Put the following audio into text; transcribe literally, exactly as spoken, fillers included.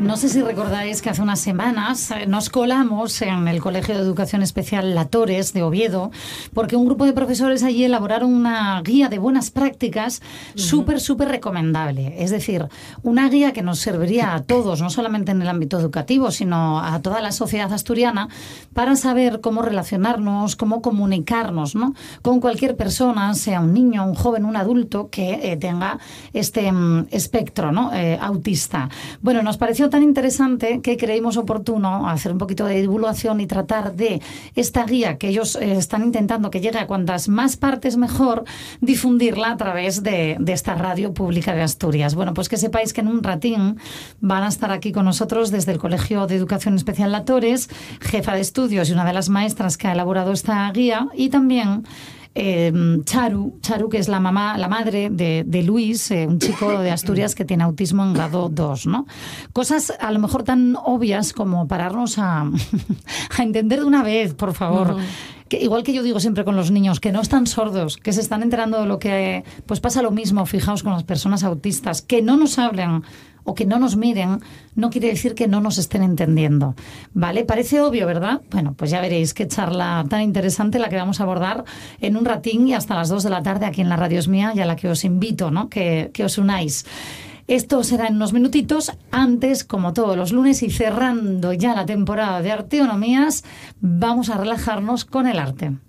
No sé si recordáis que hace unas semanas nos colamos en el Colegio de Educación Especial La Torres de Oviedo, porque un grupo de profesores allí elaboraron una guía de buenas prácticas uh-huh. súper, súper recomendable. Es decir, una guía que nos serviría a todos, no solamente en el ámbito educativo, sino a toda la sociedad asturiana, para saber cómo relacionarnos, cómo comunicarnos, ¿no?, con cualquier persona, sea un niño, un joven, un adulto que eh, tenga este um, espectro, ¿no?, eh, autista. Bueno, nos pareció tan interesante que creímos oportuno hacer un poquito de divulgación y tratar de esta guía que ellos eh, están intentando que llegue a cuantas más partes mejor, difundirla a través de, de esta radio pública de Asturias. Bueno, pues que sepáis que en un ratín van a estar aquí con nosotros desde el Colegio de Educación Especial La Torres, jefa de estudios y una de las maestras que ha elaborado esta guía, y también Eh, Charu, Charu, que es la mamá, la madre de, de Luis, eh, un chico de Asturias que tiene autismo en grado dos, ¿no? Cosas a lo mejor tan obvias como pararnos a, a entender de una vez, por favor. Uh-huh. Que, igual que yo digo siempre con los niños, que no están sordos, que se están enterando de lo que... Pues pasa lo mismo, fijaos, con las personas autistas, que no nos hablen o que no nos miren, no quiere decir que no nos estén entendiendo, ¿vale? Parece obvio, ¿verdad? Bueno, pues ya veréis qué charla tan interesante la que vamos a abordar en un ratín y hasta las dos de la tarde aquí en la Radio Es Mía, y a la que os invito, ¿no?, que, que os unáis. Esto será en unos minutitos. Antes, como todos los lunes y cerrando ya la temporada de Arteonomías, vamos a relajarnos con el arte.